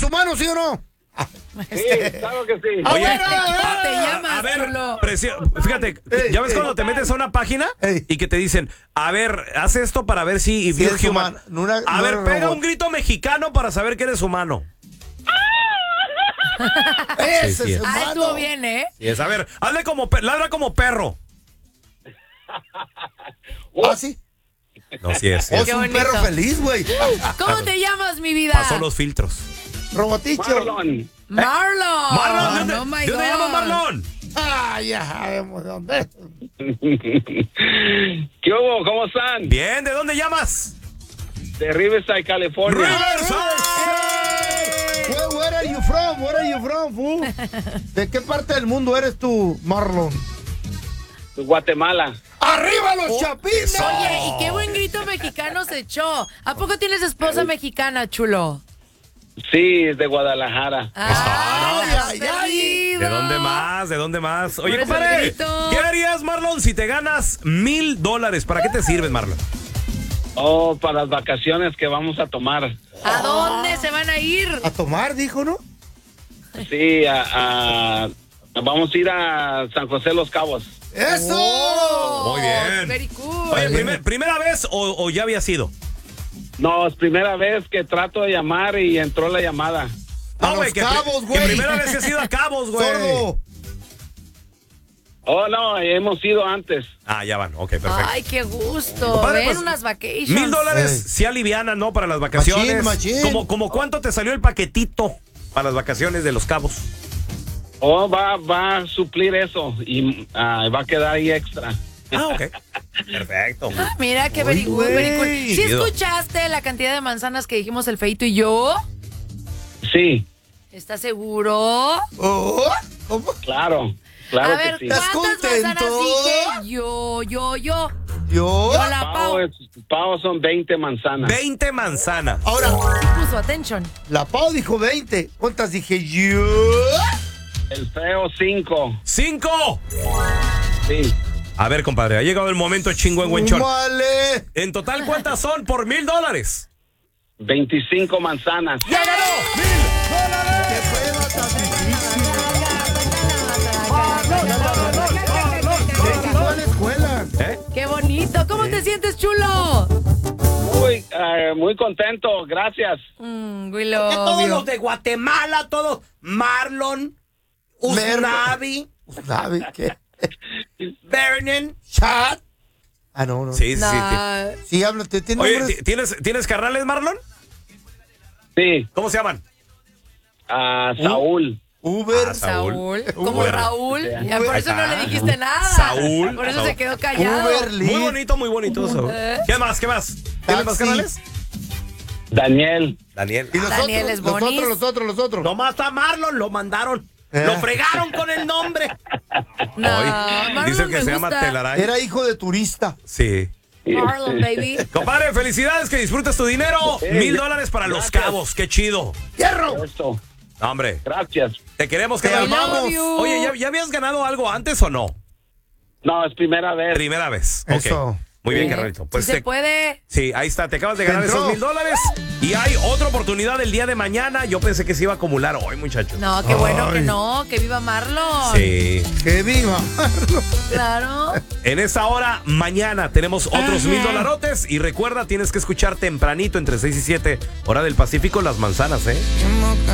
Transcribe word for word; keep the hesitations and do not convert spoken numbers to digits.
humano, sí o no? Sí, claro que sí. Oye, ¿Cómo te llamas, A ver, chulo? precio- fíjate, Ey, ¿ya ves ey. cuando te metes a una página Ey. y que te dicen, a ver, haz esto para ver si... if Si you're eres human"? humano, no una- a no ver, eres pega robot. un grito mexicano para saber que eres humano. Ese Sí, sí, es es. Ah, humano. estuvo bien, ¿eh? Y es, a ver, hazle como, pe- ladra como perro. ¿Ah, sí? No, sí es. sí Oh, es. es un bonito. perro feliz, güey. ¿Cómo te llamas, mi vida? Pasó los filtros. Roboticho. Marlon. Marlon. Marlon, ¿de dónde, Oh my ¿de dónde God. llamas Marlon? Ah, ya sabemos de dónde es. ¿Qué hubo? ¿Cómo están? Bien, ¿de dónde llamas? De Riverside, California. Riverside. Where, where are you from? Where are you from, fool? ¿De qué parte del mundo eres tú, Marlon? Guatemala. ¡Arriba los chapines! Oye, ¿y qué buen grito mexicano se echó? ¿A poco tienes esposa mexicana, chulo? Sí, es de Guadalajara. Ah, Ay, no, ay, ay. ¿De dónde más? ¿De dónde más? Oye, Por eso el compadre, grito. ¿qué harías, Marlon, si te ganas mil dólares? ¿Para qué te sirven, Marlon? Oh, para las vacaciones que vamos a tomar. ¿A dónde se van a ir? A tomar, dijo, ¿no? Sí, a, a- vamos a ir a San José Los Cabos. ¡Eso! Oh, Muy bien. Very cool. Oye, primer- ¿primera vez o, o ya había sido? No, es primera vez que trato de llamar y entró la llamada. A No, Los güey, que, pri- Cabos, que güey. primera vez que has ido a Cabos, güey. ¡Sordo! Oh, no, hemos ido antes. Ah, ya van, ok, perfecto. Ay, qué gusto. Compadre, Ven pues, unas vacations. Mil dólares Ey. sí alivianan, ¿no? Para las vacaciones. Machín, machín. Como, como cuánto te salió el paquetito para las vacaciones de Los Cabos. Oh, va, va a suplir eso y ah, va a quedar ahí extra. Ah, ok. Perfecto. Ah, mira, qué very good, very cool. güey. ¿Sí Chido. escuchaste la cantidad de manzanas que dijimos el Feito y yo? Sí, ¿Estás seguro? Oh, ¿cómo? claro, claro A ver, que sí. ¿estás ¿cuántas contento? manzanas dije? Yo, yo, yo. Yo. Yo la Pavo, Pau. es- Pavo son veinte manzanas. veinte manzanas. Ahora, Sí puso atención. la Pau dijo veinte. ¿Cuántas dije yo? El feo cinco. ¡Cinco! Sí. A ver, compadre, ha llegado el momento chingüengüenchón. Vale. En total, ¿cuántas son por mil dólares? veinticinco manzanas. ¡Ya ganó! ¡Mil dólares! ¿Qué prueba tan difícil? Llegó a la escuela. ¿Eh? ¡Qué bonito! ¿Cómo te sientes, chulo? Muy, ah, muy contento, gracias. Mm, we Que love todos you. los de Guatemala, todos, Marlon, Usnavi, ¿Sabe qué? Vernon. Chat. Ah, no, no. Sí, sí, sí. Nah. Sí, háblate. ¿Tiene Oye, nombres? ¿ti- ¿tienes, ¿tienes carnales, Marlon? Sí, ¿Cómo se llaman? a Saúl. Uber. Ah, Saúl. Saúl, como Uber. Raúl. Ya por Ahí eso está. no le dijiste nada. Saúl. Por eso Saúl. se quedó callado. Uber Muy Lee. bonito, muy bonito. Saúl. ¿Eh? ¿Qué más? ¿Qué más? ¿Tienes más Taxi. canales? Daniel. Daniel. Y los Daniel otros, es los bonis. otros, los otros, los otros. Nomás a Marlon lo mandaron. Eh. Lo fregaron con el nombre. No, Hoy Marlon dicen que me se llama gusta. telaraña. Era hijo de turista. Sí. Marlon, baby. Compadre, felicidades, que disfrutes tu dinero. Eh, Mil dólares para Los gracias. Cabos. Qué chido. ¡Hierro! Esto. No, hombre, Gracias. te queremos, Te carnal. amamos. Love you. Oye, ¿ya, ya habías ganado algo antes o no? No, es primera vez. Primera vez. Ok. Eso. Muy bien, Sí. carnalito. Pues Sí te- se puede. Sí, ahí está, te acabas de Te ganar entró. esos mil dólares. Y hay otra oportunidad el día de mañana. Yo pensé que se iba a acumular hoy, muchachos. No, qué bueno que Ay. no. Que viva Marlon. Sí. ¡Que viva! Claro. En esta hora, mañana, tenemos otros Ajá. mil dolarotes. Y recuerda, tienes que escuchar tempranito, entre seis y siete, hora del Pacífico, las manzanas, ¿eh?